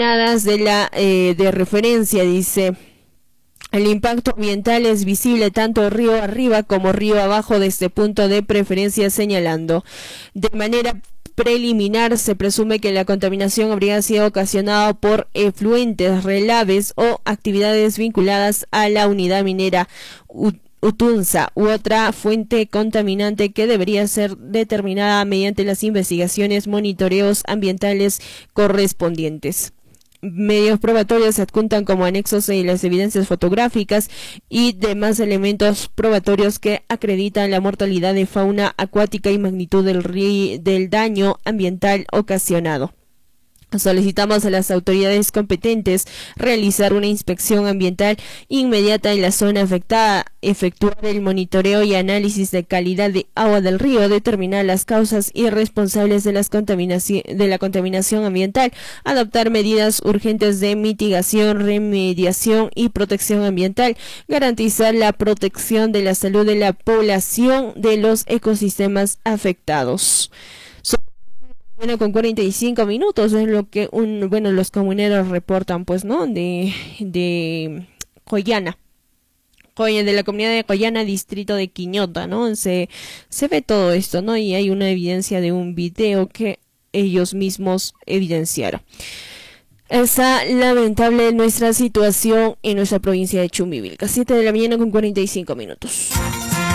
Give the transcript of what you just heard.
de referencia, dice. El impacto ambiental es visible tanto río arriba como río abajo de este punto de preferencia, señalando. De manera preliminar se presume que la contaminación habría sido ocasionada por efluentes, relaves o actividades vinculadas a la unidad minera Utunza u otra fuente contaminante que debería ser determinada mediante las investigaciones monitoreos ambientales correspondientes. Medios probatorios se adjuntan como anexos las evidencias fotográficas y demás elementos probatorios que acreditan la mortalidad de fauna acuática y magnitud del daño ambiental ocasionado. Solicitamos a las autoridades competentes realizar una inspección ambiental inmediata en la zona afectada, efectuar el monitoreo y análisis de calidad de agua del río, determinar las causas y responsables de la contaminación ambiental, adoptar medidas urgentes de mitigación, remediación y protección ambiental, garantizar la protección de la salud de la población de los ecosistemas afectados. Bueno, con 45 minutos es lo que los comuneros reportan, pues, ¿no? De Coyana, de la comunidad de Coyana, distrito de Quiñota, ¿no? Se ve todo esto, ¿no? Y hay una evidencia de un video que ellos mismos evidenciaron. Esa lamentable nuestra situación en nuestra provincia de Chumbivilcas. 7 de la mañana con 45 minutos.